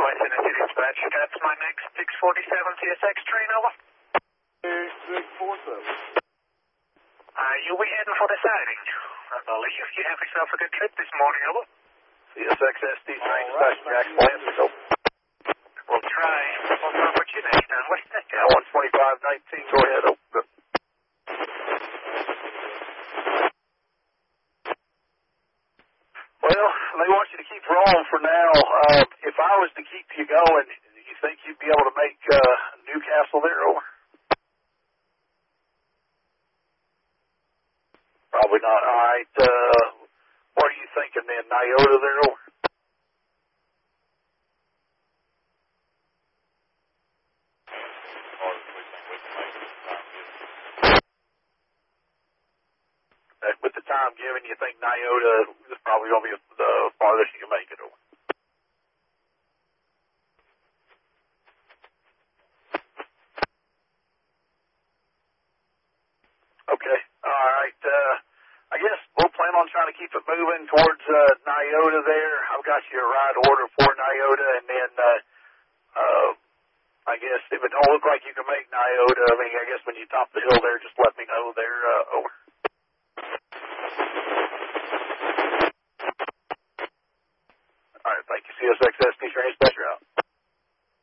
Vicinity Dispatch. That's my next 647 CSX train, over. 647. You'll be heading for the siding. I believe you have yourself a good trip this morning, over. CSX SD train dispatch, Jack Blanchard, over. We'll try. We'll put you next time. What's that? 12519, go ahead, over. Well, they want you to keep rolling for now. If I was to keep you going, do you think you'd be able to make Newcastle there, over? Probably not. All right. What are you thinking then? Nyota there, over? With the time given, you think Nyota is probably going to be the farthest you can make it, over? Okay. All right. I guess we'll plan on trying to keep it moving towards Nyota there. I've got you a ride order for Nyota, and then I guess if it don't look like you can make Nyota, I mean, I guess when you top the hill there, just let me know there, over.